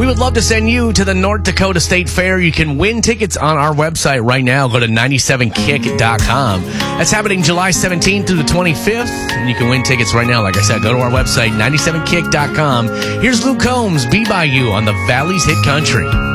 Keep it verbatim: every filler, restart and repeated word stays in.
We would love to send you to the North Dakota State Fair. You can win tickets on our website right now. Go to ninety-seven kick dot com. That's happening July seventeenth through the twenty-fifth. And you can win tickets right now. Like I said, go to our website, ninety-seven kick dot com. Here's Luke Combs, Be By You on the Valley's Hit Country.